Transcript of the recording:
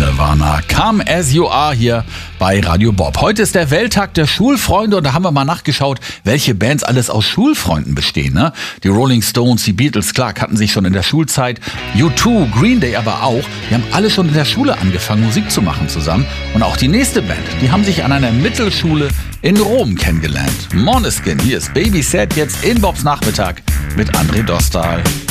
Nirvana. Come As You Are hier bei Radio Bob. Heute ist der Welttag der Schulfreunde und da haben wir mal nachgeschaut, welche Bands alles aus Schulfreunden bestehen. Ne? Die Rolling Stones, die Beatles, klar, kannten sich schon in der Schulzeit. U2, Green Day aber auch. Die haben alle schon in der Schule angefangen, Musik zu machen zusammen. Und auch die nächste Band, die haben sich an einer Mittelschule in Rom kennengelernt. Måneskin, hier ist Baby Set, jetzt in Bobs Nachmittag mit André Dostal.